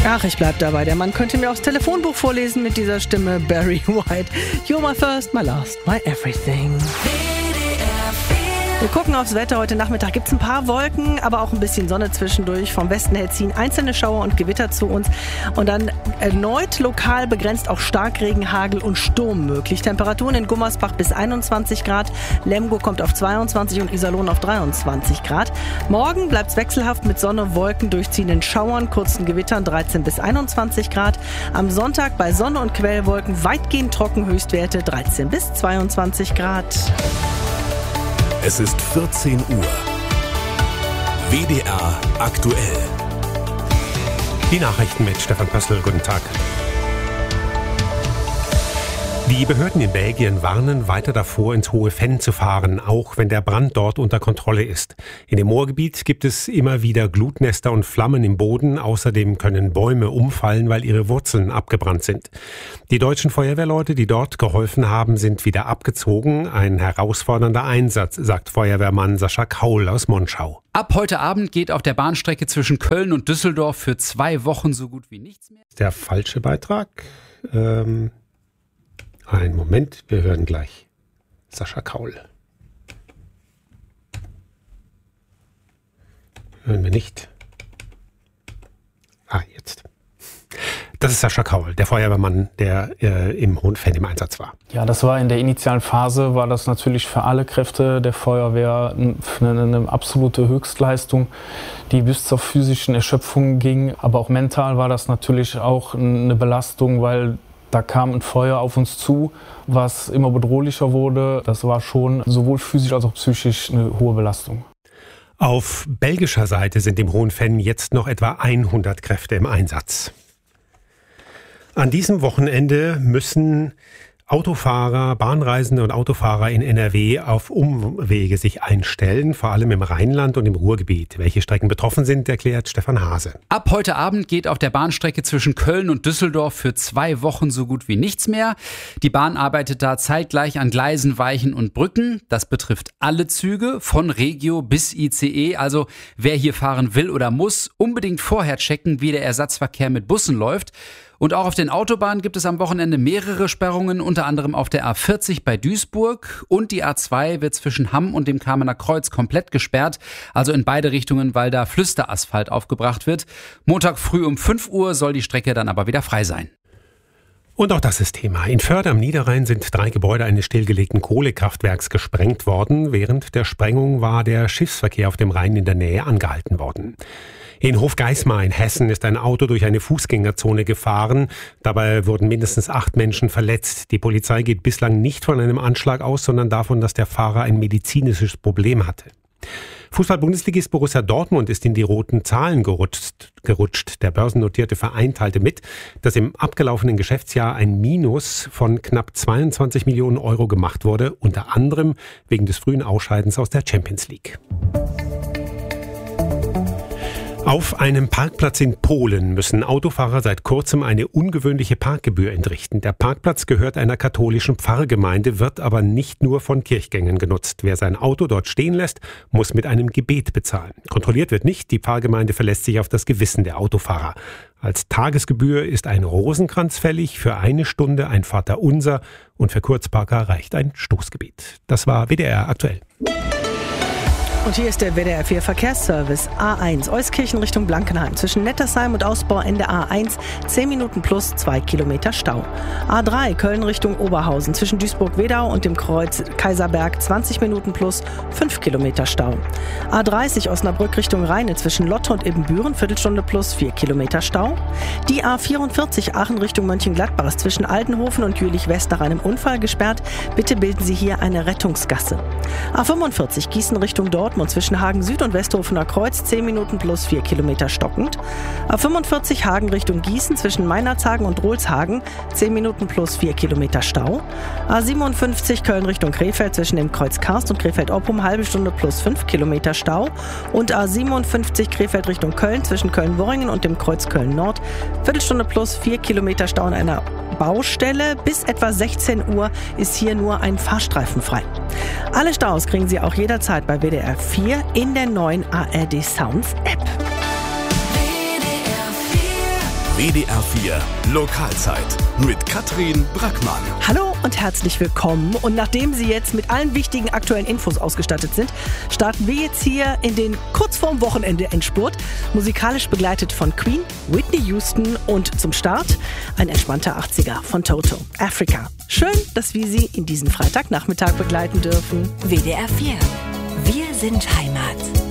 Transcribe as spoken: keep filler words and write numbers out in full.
Ach, ich bleib dabei. Der Mann könnte mir aufs Telefonbuch vorlesen mit dieser Stimme. Barry White. You're my first, my last, my everything. Wir gucken aufs Wetter. Heute Nachmittag gibt es ein paar Wolken, aber auch ein bisschen Sonne zwischendurch. Vom Westen her ziehen einzelne Schauer und Gewitter zu uns. Und dann erneut lokal begrenzt auch Starkregen, Hagel und Sturm möglich. Temperaturen in Gummersbach bis einundzwanzig Grad. Lemgo kommt auf zweiundzwanzig und Iserlohn auf dreiundzwanzig Grad. Morgen bleibt es wechselhaft mit Sonne, Wolken, durchziehenden Schauern, kurzen Gewittern dreizehn bis einundzwanzig Grad. Am Sonntag bei Sonne und Quellwolken weitgehend trocken, Höchstwerte dreizehn bis zweiundzwanzig Grad. Es ist vierzehn Uhr. W D R aktuell. Die Nachrichten mit Stefan Pössl. Guten Tag. Die Behörden in Belgien warnen weiter davor, ins Hohe Venn zu fahren, auch wenn der Brand dort unter Kontrolle ist. In dem Moorgebiet gibt es immer wieder Glutnester und Flammen im Boden. Außerdem können Bäume umfallen, weil ihre Wurzeln abgebrannt sind. Die deutschen Feuerwehrleute, die dort geholfen haben, sind wieder abgezogen. Ein herausfordernder Einsatz, sagt Feuerwehrmann Sascha Kaul aus Monschau. Ab heute Abend geht auf der Bahnstrecke zwischen Köln und Düsseldorf für zwei Wochen so gut wie nichts mehr. Der falsche Beitrag. Ähm Einen Moment, wir hören gleich Sascha Kaul. Hören wir nicht. Ah, jetzt. Das ist Sascha Kaul, der Feuerwehrmann, der äh, im Hohen Venn im Einsatz war. Ja, das war in der initialen Phase, war das natürlich für alle Kräfte der Feuerwehr eine, eine absolute Höchstleistung, die bis zur physischen Erschöpfung ging. Aber auch mental war das natürlich auch eine Belastung, weil da kam ein Feuer auf uns zu, was immer bedrohlicher wurde. Das war schon sowohl physisch als auch psychisch eine hohe Belastung. Auf belgischer Seite sind im Hohen Venn jetzt noch etwa hundert Kräfte im Einsatz. An diesem Wochenende müssen Autofahrer, Bahnreisende und Autofahrer in N R W auf Umwege sich einstellen, vor allem im Rheinland und im Ruhrgebiet. Welche Strecken betroffen sind, erklärt Stefan Hase. Ab heute Abend geht auf der Bahnstrecke zwischen Köln und Düsseldorf für zwei Wochen so gut wie nichts mehr. Die Bahn arbeitet da zeitgleich an Gleisen, Weichen und Brücken. Das betrifft alle Züge, von Regio bis I C E. Also wer hier fahren will oder muss, unbedingt vorher checken, wie der Ersatzverkehr mit Bussen läuft. Und auch auf den Autobahnen gibt es am Wochenende mehrere Sperrungen, unter anderem auf der A vierzig bei Duisburg, und die A zwei wird zwischen Hamm und dem Kamener Kreuz komplett gesperrt, also in beide Richtungen, weil da Flüsterasphalt aufgebracht wird. Montag früh um fünf Uhr soll die Strecke dann aber wieder frei sein. Und auch das ist Thema. In Förde am Niederrhein sind drei Gebäude eines stillgelegten Kohlekraftwerks gesprengt worden. Während der Sprengung war der Schiffsverkehr auf dem Rhein in der Nähe angehalten worden. In Hofgeismar in Hessen ist ein Auto durch eine Fußgängerzone gefahren. Dabei wurden mindestens acht Menschen verletzt. Die Polizei geht bislang nicht von einem Anschlag aus, sondern davon, dass der Fahrer ein medizinisches Problem hatte. Fußball-Bundesligist Borussia Dortmund ist in die roten Zahlen gerutscht, gerutscht. Der börsennotierte Verein teilte mit, dass im abgelaufenen Geschäftsjahr ein Minus von knapp zweiundzwanzig Millionen Euro gemacht wurde, unter anderem wegen des frühen Ausscheidens aus der Champions League. Auf einem Parkplatz in Polen müssen Autofahrer seit kurzem eine ungewöhnliche Parkgebühr entrichten. Der Parkplatz gehört einer katholischen Pfarrgemeinde, wird aber nicht nur von Kirchgängern genutzt. Wer sein Auto dort stehen lässt, muss mit einem Gebet bezahlen. Kontrolliert wird nicht, die Pfarrgemeinde verlässt sich auf das Gewissen der Autofahrer. Als Tagesgebühr ist ein Rosenkranz fällig, für eine Stunde ein Vaterunser und für Kurzparker reicht ein Stoßgebet. Das war W D R aktuell. Und hier ist der W D R vier Verkehrsservice. A eins Euskirchen Richtung Blankenheim. Zwischen Nettersheim und Ausbauende A eins zehn Minuten plus zwei Kilometer Stau. A drei Köln Richtung Oberhausen. Zwischen Duisburg-Wedau und dem Kreuz Kaiserberg zwanzig Minuten plus fünf Kilometer Stau. A dreißig Osnabrück Richtung Rheine. Zwischen Lotte und Ibbenbüren Viertelstunde plus vier Kilometer Stau. Die A vierundvierzig Aachen Richtung Mönchengladbach ist zwischen Altenhofen und Jülich-West nach einem Unfall gesperrt. Bitte bilden Sie hier eine Rettungsgasse. A fünfundvierzig Gießen Richtung Dortmund. Und zwischen Hagen Süd und Westhofener Kreuz zehn Minuten plus vier Kilometer stockend. A fünfundvierzig Hagen Richtung Gießen zwischen Meinerzhagen und Rohlshagen zehn Minuten plus vier Kilometer Stau. A siebenundfünfzig Köln Richtung Krefeld zwischen dem Kreuz Karst und Krefeld-Oppum halbe Stunde plus fünf Kilometer Stau. Und A siebenundfünfzig Krefeld Richtung Köln zwischen Köln-Worringen und dem Kreuz Köln-Nord Viertelstunde plus vier Kilometer Stau an einer Baustelle. Bis etwa sechzehn Uhr ist hier nur ein Fahrstreifen frei. Alle Staus kriegen Sie auch jederzeit bei W D R vier in der neuen A R D Sounds App. W D R vier W D R vier Lokalzeit mit Katrin Brackmann. Hallo und herzlich willkommen. Und nachdem Sie jetzt mit allen wichtigen aktuellen Infos ausgestattet sind, starten wir jetzt hier in den kurz vorm Wochenende Endspurt. Musikalisch begleitet von Queen, Whitney Houston und zum Start ein entspannter achtziger von Toto, Africa. Schön, dass wir Sie in diesen Freitagnachmittag begleiten dürfen. W D R vier. Wir sind Heimat.